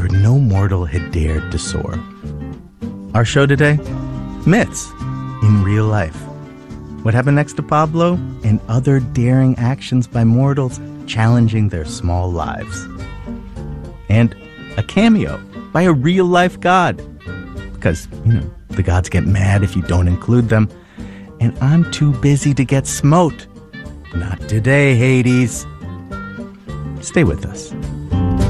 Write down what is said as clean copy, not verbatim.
where no mortal had dared to soar. Our show today? Myths in real life. What happened next to Pablo and other daring actions by mortals challenging their small lives. And a cameo by a real-life god. Because, the gods get mad if you don't include them. And I'm too busy to get smote. Not today, Hades. Stay with us.